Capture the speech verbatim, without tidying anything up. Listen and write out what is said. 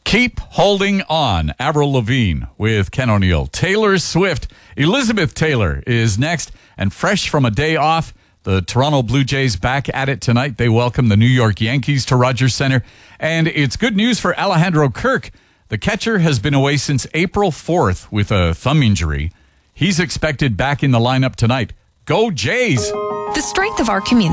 Keep Holding On, Avril Lavigne with Ken O'Neill. Taylor Swift, Elizabeth Taylor is next, and fresh from a day off, the Toronto Blue Jays back at it tonight. They welcome the New York Yankees to Rogers Center, and it's good news for Alejandro Kirk. The catcher has been away since April fourth with a thumb injury. He's expected back in the lineup tonight. Go Jays! The strength of our community